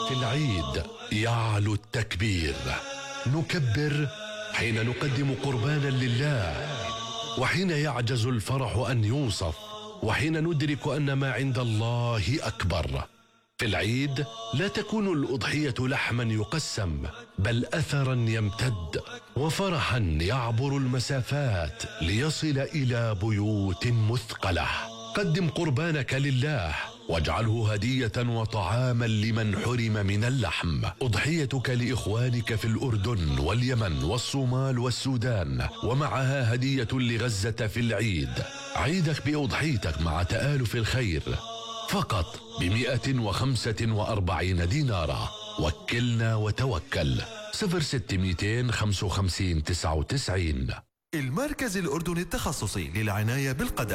في العيد يعلو التكبير. نكبر حين نقدم قربانا لله، وحين يعجز الفرح أن يوصف، وحين ندرك أن ما عند الله أكبر. في العيد لا تكون الأضحية لحما يقسم، بل أثرا يمتد، وفرحا يعبر المسافات ليصل إلى بيوت مثقلة. قدم قربانك لله واجعله هدية وطعاما لمن حرم من اللحم. أضحيتك لإخوانك في الأردن واليمن والصومال والسودان، ومعها هدية لغزة في العيد. عيدك بأضحيتك مع تآلف الخير فقط ب145 دينارا. وكلنا وتوكل. 06 255 99. المركز الأردني التخصصي للعناية بالقدم